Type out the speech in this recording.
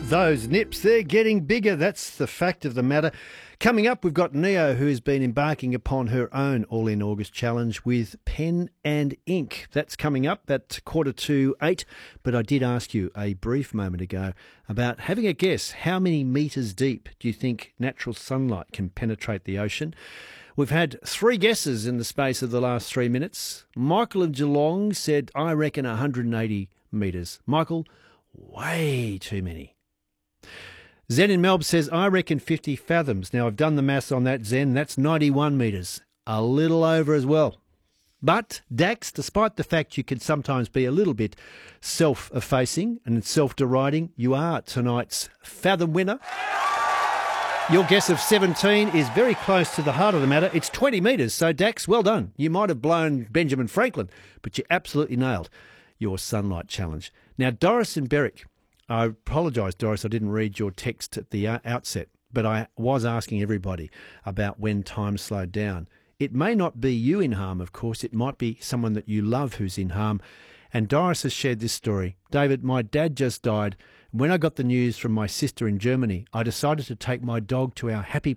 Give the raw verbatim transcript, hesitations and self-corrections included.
Those nips, they're getting bigger. That's the fact of the matter. Coming up, we've got Neo, who's been embarking upon her own All-In August challenge with pen and ink. That's coming up at quarter to eight. But I did ask you a brief moment ago about having a guess. How many metres deep do you think natural sunlight can penetrate the ocean? We've had three guesses in the space of the last three minutes. Michael of Geelong said, I reckon one hundred eighty metres. Michael, way too many. Zen in Melbourne says, I reckon fifty fathoms. Now, I've done the maths on that, Zen. That's ninety-one metres. A little over as well. But, Dax, despite the fact you can sometimes be a little bit self-effacing and self-deriding, you are tonight's fathom winner. Your guess of seventeen is very close to the heart of the matter. It's twenty metres, so Dax, well done. You might have blown Benjamin Franklin, but you absolutely nailed your sunlight challenge. Now, Doris in Berwick, I apologise, Doris, I didn't read your text at the outset, but I was asking everybody about when time slowed down. It may not be you in harm, of course. It might be someone that you love who's in harm. And Doris has shared this story. David, my dad just died. When I got the news from my sister in Germany, I decided to take my dog to our happy